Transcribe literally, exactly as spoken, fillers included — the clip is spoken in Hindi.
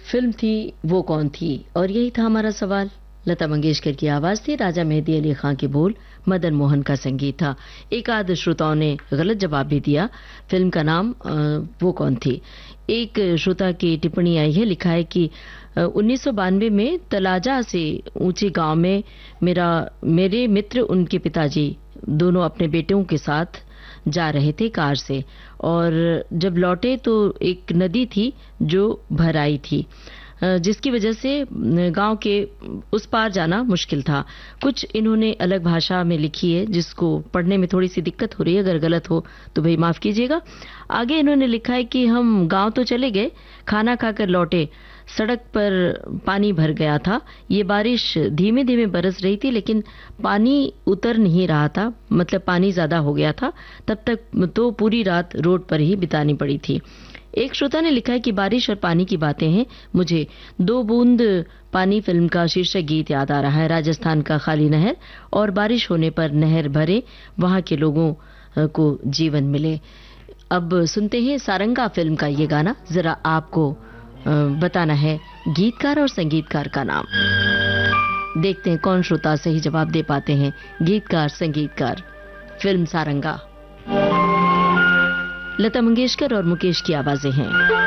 फिल्म थी वो कौन थी, और यही था हमारा सवाल। लता मंगेशकर की आवाज थी, राजा मेहदी अली खां के बोल, मदन मोहन का संगीत था। एक आध श्रोताओं ने गलत जवाब भी दिया। फिल्म का नाम अ, वो कौन थी। एक श्रोता की टिप्पणी आई है, लिखा है कि उन्नीस सौ बानवे में तलाजा से ऊंचे गांव में मेरा मेरे मित्र उनके पिताजी दोनों अपने बेटों के साथ जा रहे थे कार से, और जब लौटे तो एक नदी थी जो भर आई थी, जिसकी वजह से गांव के उस पार जाना मुश्किल था। कुछ इन्होंने अलग भाषा में लिखी है जिसको पढ़ने में थोड़ी सी दिक्कत हो रही है, अगर गलत हो तो भाई माफ कीजिएगा। आगे इन्होंने लिखा है कि हम गांव तो चले गए, खाना खाकर लौटे, सड़क पर पानी भर गया था। ये बारिश धीमे धीमे बरस रही थी लेकिन पानी उतर नहीं रहा था, मतलब पानी ज्यादा हो गया था। तब तक तो पूरी रात रोड पर ही बितानी पड़ी थी। एक श्रोता ने लिखा है कि बारिश और पानी की बातें हैं, मुझे दो बूंद पानी फिल्म का शीर्षक गीत याद आ रहा है। राजस्थान का खाली नहर, और बारिश होने पर नहर भरे, वहां के लोगों को जीवन मिले। अब सुनते हैं सारंगा फिल्म का ये गाना। जरा आपको बताना है गीतकार और संगीतकार का नाम। देखते हैं कौन श्रोता सही जवाब दे पाते हैं। गीतकार संगीतकार, फिल्म सारंगा। लता मंगेशकर और मुकेश की आवाजें हैं।